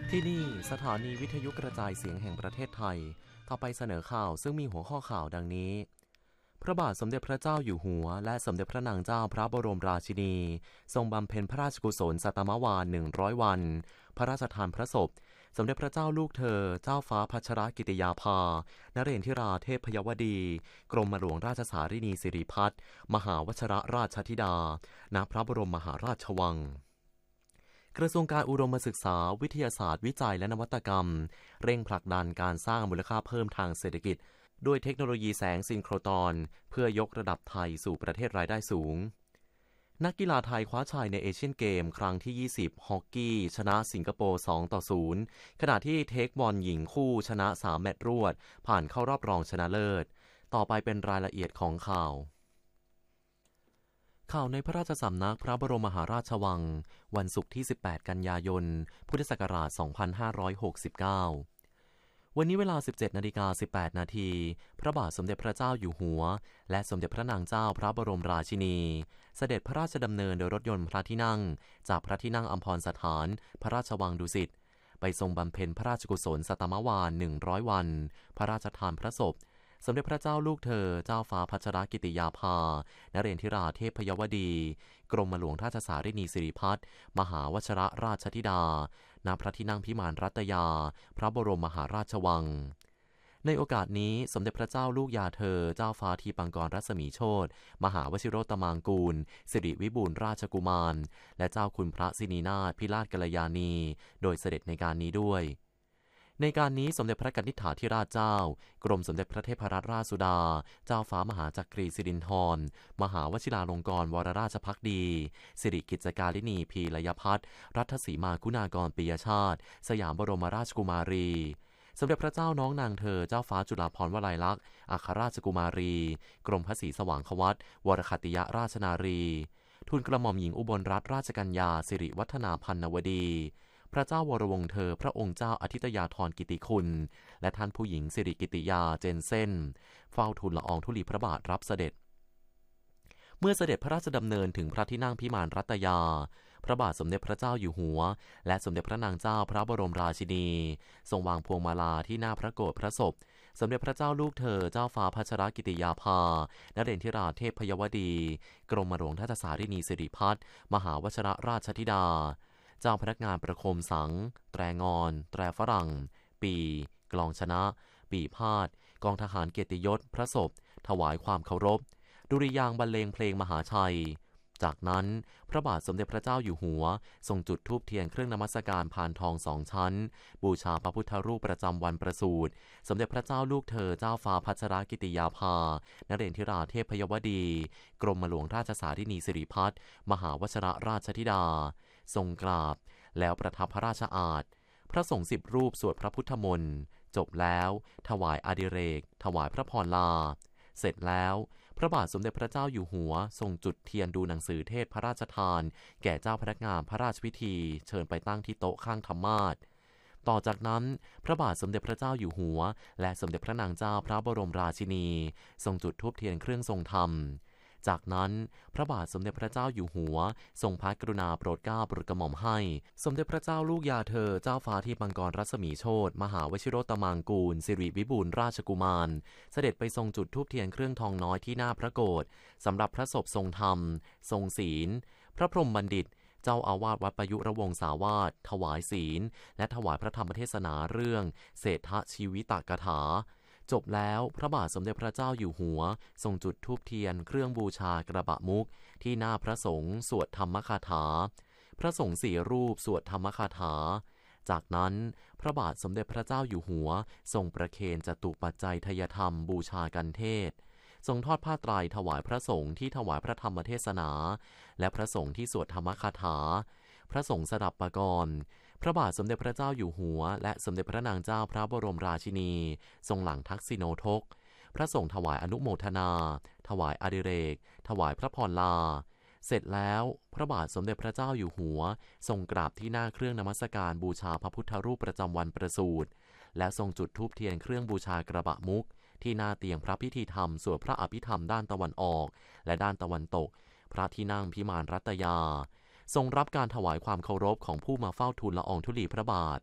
ที่นี่สถานีวิทยุกระจายเสียงแห่งประเทศไทยต่อไปเสนอข่าวซึ่งมีหัวข้อข่าวดังนี้พระบาทสมเด็จพระเจ้าอยู่หัวและสมเด็จพระนางเจ้าพระบรมราชินีทรงบำเพ็ญพระราชกุศลสัตมวาล100 วันพระราชทานพระศพสมเด็จพระเจ้าลูกเธอเจ้าฟ้าพัชรกิติยาภานเรนทิราเทพยวดีกรมหลวงราชสารินีสิริพัฒน์มหาวชรราชธิดาณพระบรมมหาราชวังกระทรวงการอุดมศึกษาวิทยาศาสตร์วิจัยและนวัตกรรมเร่งผลักดันการสร้างมูลค่าเพิ่มทางเศรษฐกิจด้วยเทคโนโลยีแสงซินโครตรเพื่อยกระดับไทยสู่ประเทศรายได้สูงนักกีฬาไทยคว้าชัยในเอเชียนเกมครั้งที่20ฮอกกี้ชนะสิงคโปร์2-0ขณะที่เทคบอลหญิงคู่ชนะ3แมตช์รวดผ่านเข้ารอบรองชนะเลิศต่อไปเป็นรายละเอียดของข่าวในพระราชสำนักพระบรมมหาราชวังวันศุกร์ที่18กันยายนพุทธศักราช2569วันนี้เวลา 17:18 นาทีพระบาทสมเด็จพระเจ้าอยู่หัวและสมเด็จพระนางเจ้าพระบรมราชินีเสด็จพระราชดำเนินโดยรถยนต์พระที่นั่งจากพระที่นั่งอัมพรสถานพระราชวังดุสิตไปทรงบำเพ็ญพระราชกุศลสัตมวาล100 วันพระราชทานพระศพสมเด็จพระเจ้าลูกเธอเจ้าฟ้าพัชรกิติยาภานเรนทิราเทพยวดีกรมหลวงราชสารินีสิริพัฒน์มหาวชรราชธิดาณพระที่นั่งพิมานรัตยาพระบรมมหาราชวังในโอกาสนี้สมเด็จพระเจ้าลูกยาเธอเจ้าฟ้าทีปังกรรัศมีโชติมหาวชิโรตมางกูลสิริวิบูลย์ราชกุมารและเจ้าคุณพระสินีนาถพิราชกัลยาณีโดยเสด็จในการนี้ด้วยในการนี้สมเด็จพระกนิษฐาธิราชเจ้ากรมสมเด็จพระเทพรัตนราชสุดาเจ้าฟ้ามหาจักรีสิรินธรมหาวชิราลงกรณ์วรราชภักดีสิริกิจการินีพีลยพัฒน์รัตสีมาคุณากรปิยชาติสยามบรมราชกุมารีสมเด็จพระเจ้าน้องนางเธอเจ้าฟ้าจุฬาภรณ์วลัยลักษณ์อัครราชกุมารีกรมพระศรีสว่างควัตวรคัตติยราชนารีทูลกระหม่อมหญิงอุบลรัตนราชกัญญาสิริวัฒนาพันนวดีพระเจ้าวรวงศ์เธอพระองค์เจ้าอธิตยาธรกิติคุณและท่านผู้หญิงสิริกิติยาเจนเซ่นเฝ้าทูลละอองธุลีพระบาทรับเสด็จเมื่อเสด็จพระราชดำเนินถึงพระที่นั่งพิมานรัตยาพระบาทสมเด็จพระเจ้าอยู่หัวและสมเด็จพระนางเจ้าพระบรมราชินีทรงวางพวงมาลาที่หน้าพระโกฐพระศพสมเด็จพระเจ้าลูกเธอเจ้าฟ้าพัชรกิติยาภานเรนทิราเทพยวดีกรมหลวงราชสารินีสิริพัฒน์มหาวชรราชธิดาเจ้าพนักงานประโคมสังแตรงอนแตรฝรั่งปีกลองชนะปีพาดกองทหารเกียรติยศพระศพถวายความเคารพดุริยางค์บรรเลงเพลงมหาชัยจากนั้นพระบาทสมเด็จพระเจ้าอยู่หัวทรงจุดธูปเทียนเครื่องนมัสการพานทอง2 ชั้นบูชาพระพุทธรูปประจำวันประสูติสมเด็จพระเจ้าลูกเธอเจ้าฟ้าพัชรกิติยาภานเรนทิราเทพยวดีกรมหลวงราชสารินีสิริพัฒน์มหาวชรราชธิดาทรงกราบแล้วประทับพระราชอาสน์พระสงฆ์10 รูปสวดพระพุทธมนต์จบแล้วถวายอดิเรกถวายพระพรลาเสร็จแล้วพระบาทสมเด็จพระเจ้าอยู่หัวทรงจุดเทียนดูหนังสือเทศพระราชทานแก่เจ้าพนักงานพระราชพิธีเชิญไปตั้งที่โต๊ะข้างธรรมาสน์ต่อจากนั้นพระบาทสมเด็จพระเจ้าอยู่หัวและสมเด็จพระนางเจ้าพระบรมราชินีทรงจุดธูปเทียนเครื่องทรงธรรมจากนั้นพระบาทสมเด็จพระเจ้าอยู่หัวทรงพระกรุณาโปรดเกล้าโปรดกระหม่อมให้สมเด็จพระเจ้าลูกยาเธอเจ้าฟ้าทีปังกรรัศมีโชติมหาวชิโรตมางกูลสิริวิบูลย์ราชกุมารเสด็จไปทรงจุดธูปเทียนเครื่องทองน้อยที่หน้าพระโกฐสำหรับพระศพทรงธรรมทรงศีลพระพรหมบัณฑิตเจ้าอาวาสวัดประยุรวงศาวาสถวายศีลและถวายพระธรรมเทศนาเรื่องเศรษฐชีวิตกถาจบแล้วพระบาทสมเด็จพระเจ้าอยู่หัวทรงจุดธูปเทียนเครื่องบูชากระบะมุกที่หน้าพระสงฆ์สวดธรรมคาถาพระสงฆ์4 รูปสวดธรรมคาถาจากนั้นพระบาทสมเด็จพระเจ้าอยู่หัวทรงประเคนจตุปัจจัยทยธรรมบูชากันเทศทรงทอดผ้าไตรถวายพระสงฆ์ที่ถวายพระธรรมเทศนาและพระสงฆ์ที่สวดธรรมคาถาพระสงฆ์สดับปกรณ์พระบาทสมเด็จพระเจ้าอยู่หัวและสมเด็จพระนางเจ้าพระบรมราชินีทรงหลังทักษิโนทกพระสงฆ์ถวายอนุโมทนาถวายอดิเรกถวายพระพรลาเสร็จแล้วพระบาทสมเด็จพระเจ้าอยู่หัวทรงกราบที่หน้าเครื่องนมัสการบูชาพระพุทธรูปประจำวันประสูติและทรงจุดธูปเทียนเครื่องบูชากระบะมุกที่หน้าเตียงพระพิธีธรรมสวดพระอภิธรรมด้านตะวันออกและด้านตะวันตกพระที่นั่งพิมานรัตยาทรงรับการถวายความเคารพของผู้มาเฝ้าทูลละอองธุลีพระบาท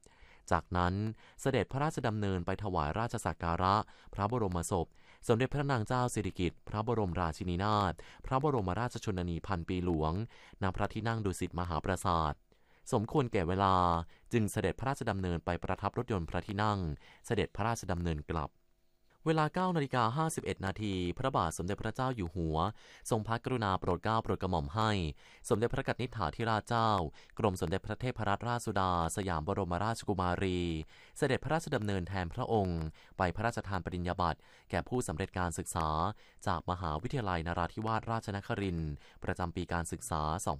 จากนั้นเสด็จพระราชดำเนินไปถวายราชสักการะพระบรมศพสมเด็จพระนางเจ้าสิริกิติ์พระบรมราชินีนาถพระบรมราชชนนีพันปีหลวงณพระที่นั่งดุสิตมหาปราสาทสมควรแก่เวลาจึงเสด็จพระราชดำเนินไปประทับรถยนต์พระที่นั่งเสด็จพระราชดำเนินกลับเวลา 9:51 นาทีพระบาทสมเด็จพระเจ้าอยู่หัวทรงพระกรุณาโปรดเกล้าโปรดกระหม่อมให้สมเด็จพระกนิษฐาธิราชเจ้ากรมสมเด็จพระเทพรัตนราชสุดาสยามบรมราชกุมารีเสด็จพระราชดำเนินแทนพระองค์ไปพระราชทานปริญญาบัตรแก่ผู้สำเร็จการศึกษาจากมหาวิทยาลัยนราธิวาสราชนครินทร์ประจำปีการศึกษา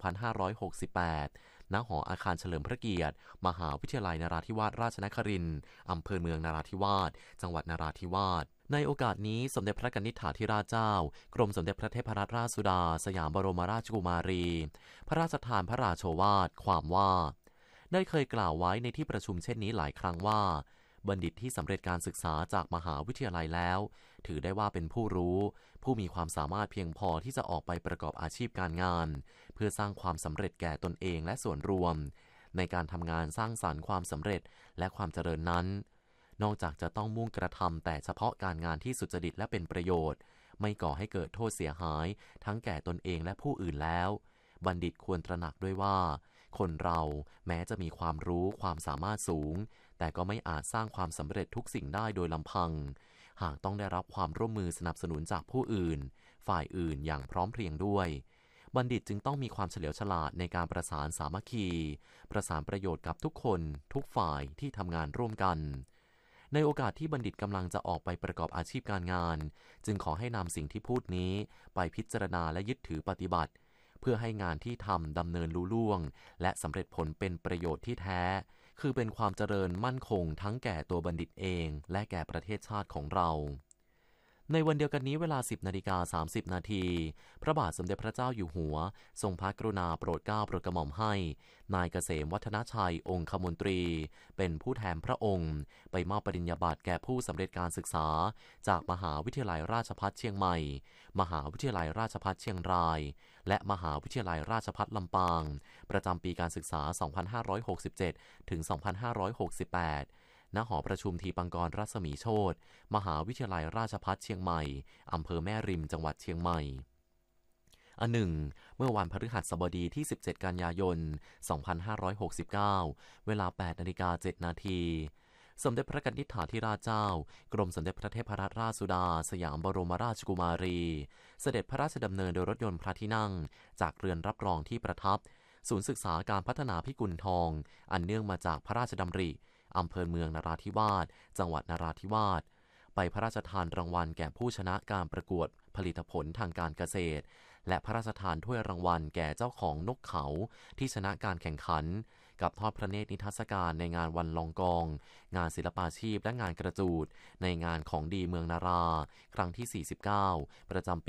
2568 ณ หออาคารเฉลิมพระเกียรติมหาวิทยาลัยนราธิวาสราชนครินทร์อำเภอเมืองนราธิวาสจังหวัดนราธิวาสในโอกาสนี้สมเด็จพระกนิษฐาธิราชเจ้ากรมสมเด็จพระเทพรัตนราชสุดาสยามบรมราชกุมารีพระราชทานพระราโชวาทความว่าได้เคยกล่าวไว้ในที่ประชุมเช่นนี้หลายครั้งว่าบัณฑิตที่สำเร็จการศึกษาจากมหาวิทยาลัยแล้วถือได้ว่าเป็นผู้รู้ผู้มีความสามารถเพียงพอที่จะออกไปประกอบอาชีพการงานเพื่อสร้างความสำเร็จแก่ตนเองและส่วนรวมในการทำงานสร้างสรรค์ความสำเร็จและความเจริญนั้นนอกจากจะต้องมุ่งกระทำแต่เฉพาะการงานที่สุจริตและเป็นประโยชน์ไม่ก่อให้เกิดโทษเสียหายทั้งแก่ตนเองและผู้อื่นแล้วบัณฑิตควรตระหนักด้วยว่าคนเราแม้จะมีความรู้ความสามารถสูงแต่ก็ไม่อาจสร้างความสำเร็จทุกสิ่งได้โดยลำพังหากต้องได้รับความร่วมมือสนับสนุนจากผู้อื่นฝ่ายอื่นอย่างพร้อมเพรียงด้วยบัณฑิตจึงต้องมีความเฉลียวฉลาดในการประสานสามัคคีประสานประโยชน์กับทุกคนทุกฝ่ายที่ทำงานร่วมกันในโอกาสที่บัณฑิตกำลังจะออกไปประกอบอาชีพการงานจึงขอให้นำสิ่งที่พูดนี้ไปพิจารณาและยึดถือปฏิบัติเพื่อให้งานที่ทำดำเนินลุล่วงและสำเร็จผลเป็นประโยชน์ที่แท้คือเป็นความเจริญมั่นคงทั้งแก่ตัวบัณฑิตเองและแก่ประเทศชาติของเราในวันเดียวกันนี้เวลา 10:30 นาทีพระบาทสมเด็จพระเจ้าอยู่หัวทรงพระกรุณาโปรดเกล้าโปรดกระหม่อมให้นายเกษมวัฒนชัยองคมนตรีเป็นผู้แทนพระองค์ไปมอบปริญญาบัตรแก่ผู้สำเร็จการศึกษาจากมหาวิทยาลัยราชภัฏเชียงใหม่มหาวิทยาลัยราชภัฏเชียงรายและมหาวิทยาลัยราชภัฏลำปางประจำปีการศึกษา 2567 ถึง 2568ณ หอประชุมทีปังกรรัศมีโชติมหาวิทยาลัยราชภัฏเชียงใหม่อำเภอแม่ริมจังหวัดเชียงใหม่อันหนึ่งเมื่อวันพฤหัสบดีที่ 17 กันยายน 2569 เวลา 8:07 นาทีสมเด็จพระกนิษฐาธิราชเจ้ากรมสมเด็จพระเทพรัตนราชสุดาสยามบรมราชกุมารีเสด็จพระราชดำเนินโดยรถยนต์พระที่นั่งจากเรือนรับรองที่ประทับศูนย์ศึกษาการพัฒนาพิกุลทองอันเนื่องมาจากพระราชดำริอำเภอเมืองนราธิวาสจังหวัดนราธิวาสไปพระราชทานรางวัลแก่ผู้ชนะการประกวดผลิตผลทางการเกษตรและพระราชทานถ้วยรางวัลแก่เจ้าของนกเขาที่ชนะการแข่งขันกับทอดพระเนตรนิทรรศการในงานวันลองกองงานศิลปาชีพและงานกระจูดในงานของดีเมืองนาราครั้งที่ 49 ประจำปี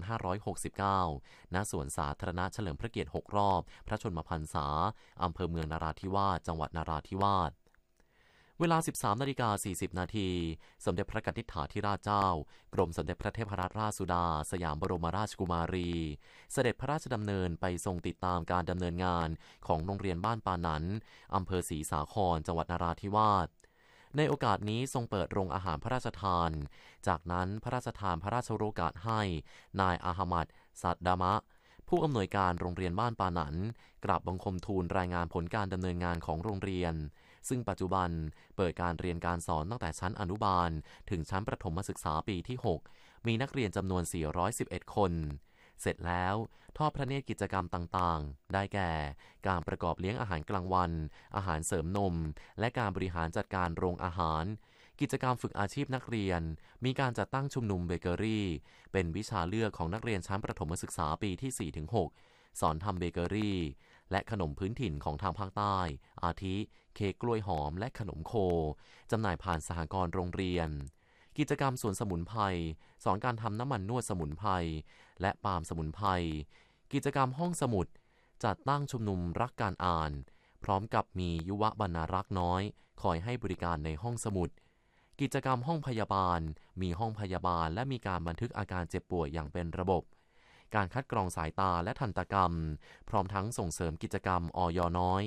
2569 ณ สวนสาธารณะเฉลิมพระเกียรติ 6 รอบพระชนมพรรษาอำเภอเมืองนราธิวาสจังหวัดนราธิวาสเวลา 13:40 นาทีสมเด็จพระกนิษฐาธิราชเจ้ากรมสมเด็จพระเทพรัตนราชสุดาสยามบรมราชกุมารีเสด็จพระราชดำเนินไปทรงติดตามการดำเนินงานของโรงเรียนบ้านปานันอำเภอศรีสาครจังหวัดนราธิวาสในโอกาสนี้ทรงเปิดโรงอาหารพระราชทานจากนั้นพระราชทานพระราชโอกาสให้นายอาหมัดสัดดามะผู้อำนวยการโรงเรียนบ้านปานันกราบบังคมทูลรายงานผลการดำเนินงานของโรงเรียนซึ่งปัจจุบันเปิดการเรียนการสอนตั้งแต่ชั้นอนุบาลถึงชั้นประถมศึกษาปีที่ 6 มีนักเรียนจำนวน 411 คน เสร็จแล้วทอดพระเนตรกิจกรรมต่างๆได้แก่การประกอบเลี้ยงอาหารกลางวันอาหารเสริมนมและการบริหารจัดการโรงอาหารกิจกรรมฝึกอาชีพนักเรียนมีการจัดตั้งชุมนุมเบเกอรี่เป็นวิชาเลือกของนักเรียนชั้นประถมศึกษาปีที่ 4-6 สอนทำเบเกอรี่และขนมพื้นถิ่นของทางภาคใต้อาทิเค้กกล้วยหอมและขนมโคจำหน่ายผ่านสหกรณ์โรงเรียนกิจกรรมสวนสมุนไพรสอนการทำน้ำมันนวดสมุนไพรและปาล์มสมุนไพรกิจกรรมห้องสมุดจัดตั้งชุมนุมรักการอ่านพร้อมกับมียุวบรรณารักษ์น้อยคอยให้บริการในห้องสมุดกิจกรรมห้องพยาบาลมีห้องพยาบาลและมีการบันทึกอาการเจ็บป่วยอย่างเป็นระบบการคัดกรองสายตาและทันตกรรมพร้อมทั้งส่งเสริมกิจกรรมอยน้อย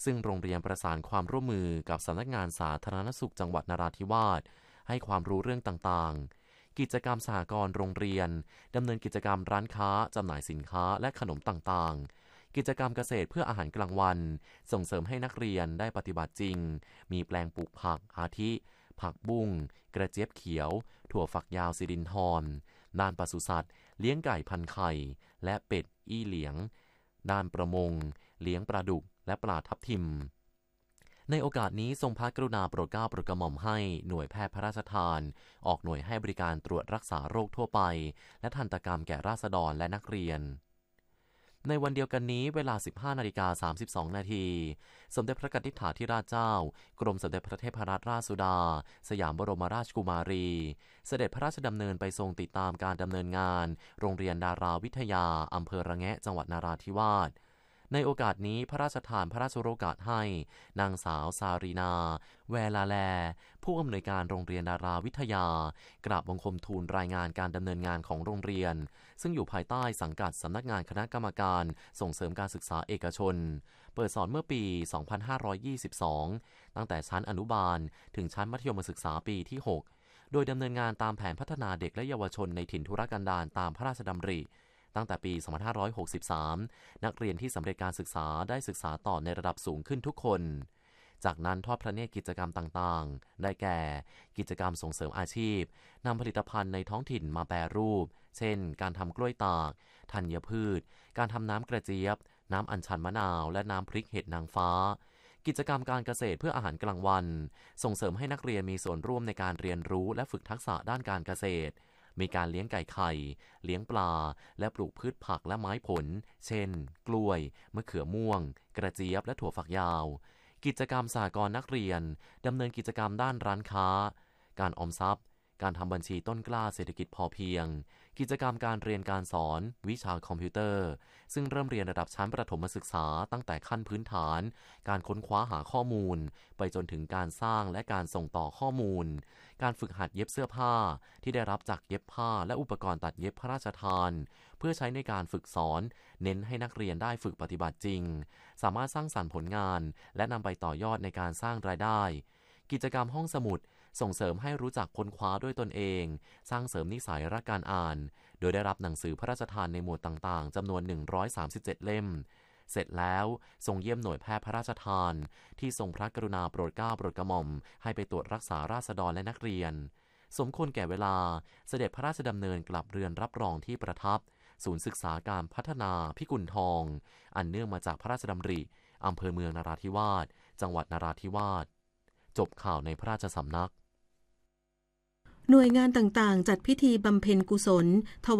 ซึ่งโรงเรียนประสานความร่วมมือกับสำนักงานสาธารณสุขจังหวัดนราธิวาสให้ความรู้เรื่องต่างๆกิจกรรมสหกรณ์โรงเรียนดำเนินกิจกรรมร้านค้าจำหน่ายสินค้าและขนมต่างๆกิจกรรมเกษตรเพื่ออาหารกลางวันส่งเสริมให้นักเรียนได้ปฏิบัติจริงมีแปลงปลูกผักอาทิผักบุ้งกระเจี๊ยบเขียวถั่วฝักยาวสิรินธรด้านปศุสัตว์เลี้ยงไก่พันไข่และเป็ดอี้เหลียงด้านประมงเลี้ยงปลาดุกและปลาทับทิมในโอกาสนี้ทรงพระกรุณาโปรดเกล้าโปรดกระหม่อมให้หน่วยแพทย์พระราชทานออกหน่วยให้บริการตรวจรักษาโรคทั่วไปและทันตกรรมแก่ราษฎรและนักเรียนในวันเดียวกันนี้เวลา 15:32 นาทีสมเด็จพระกนิษฐาธิราชเจ้ากรมสมเด็จพระเทพรัตนราชสุดาสยามบรมราชกุมารีเสด็จพระราชดำเนินไปทรงติดตามการดำเนินงานโรงเรียนดาราวิทยาอำเภอระแงะจังหวัดนราธิวาสในโอกาสนี้พระราชทานพระราชโอกาสให้นางสาวซารีนาแวลาแลผู้อำนวยการโรงเรียนดาราวิทยากราบบังคมทูลรายงานการดำเนินงานของโรงเรียนซึ่งอยู่ภายใต้สังกัดสำนักงานคณะกรรมการส่งเสริมการศึกษาเอกชนเปิดสอนเมื่อปี 2522 ตั้งแต่ชั้นอนุบาลถึงชั้นมัธยมศึกษาปีที่ 6 โดยดำเนินงานตามแผนพัฒนาเด็กและเยาวชนในถิ่นทุรกันดารตามพระราชดำริตั้งแต่ปี 2563 นักเรียนที่สำเร็จการศึกษาได้ศึกษาต่อในระดับสูงขึ้นทุกคนจากนั้นทอดพระเนตรกิจกรรมต่างๆได้แก่กิจกรรมส่งเสริมอาชีพนำผลิตภัณฑ์ในท้องถิ่นมาแปรรูปเช่นการทำกล้วยตากธัญพืชการทำน้ำกระเจี๊ยบน้ำอัญชันมะนาวและน้ำพริกเห็ดนางฟ้ากิจกรรมการเกษตรเพื่ออาหารกลางวันส่งเสริมให้นักเรียนมีส่วนร่วมในการเรียนรู้และฝึกทักษะด้านการเกษตรมีการเลี้ยงไก่ไข่เลี้ยงปลาและปลูกพืชผักและไม้ผลเช่นกล้วยมะเขือม่วงกระเจี๊ยบและถั่วฝักยาวกิจกรรมสหกรณ์นักเรียนดำเนินกิจกรรมด้านร้านค้าการออมทรัพย์การทำบัญชีต้นกล้าเศรษฐกิจพอเพียงกิจกรรมการเรียนการสอนวิชาคอมพิวเตอร์ซึ่งเริ่มเรียนระดับชั้นประถมศึกษาตั้งแต่ขั้นพื้นฐานการค้นคว้าหาข้อมูลไปจนถึงการสร้างและการส่งต่อข้อมูลการฝึกหัดเย็บเสื้อผ้าที่ได้รับจากเย็บผ้าและอุปกรณ์ตัดเย็บพระราชทานเพื่อใช้ในการฝึกสอนเน้นให้นักเรียนได้ฝึกปฏิบัติจริงสามารถสร้างสรรค์ผลงานและนำไปต่อยอดในการสร้างรายได้กิจกรรมห้องสมุดส่งเสริมให้รู้จักค้นคว้าด้วยตนเองสร้างเสริมนิสัยรักการอ่านโดยได้รับหนังสือพระราชทานในหมวดต่างๆจำนวน137เล่มเสร็จแล้วทรงเยี่ยมหน่วยแพทย์พระราชทานที่ทรงพระกรุณาโปรดเกล้าโปรดกระหม่อมให้ไปตรวจรักษาราษฎรและนักเรียนสมควรแก่เวลาเสด็จพระราชดำเนินกลับเรือนรับรองที่ประทับศูนย์ศึกษาการพัฒนาพิกุลทองอันเนื่องมาจากพระราชดำริอำเภอเมืองนราธิวาสจังหวัดนราธิวาสจบข่าวในพระราชสำนักหน่วยงานต่างๆจัดพิธีบำเพ็ญกุศลถ